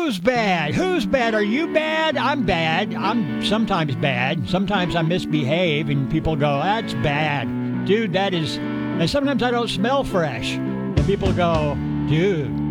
Who's bad? Who's bad? Are you bad? I'm bad. I'm sometimes bad. Sometimes I misbehave and people go, that's bad. Dude, that is... And sometimes I don't smell fresh. And people go, dude,